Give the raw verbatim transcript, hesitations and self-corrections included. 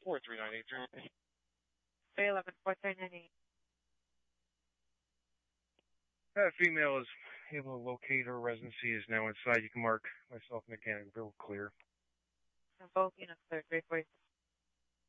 four three nine eight zero. three eleven, four three nine eight. That female is able to locate her residency, is now inside. You can mark myself, mechanic, bill clear. And both units, sir, three forty-six.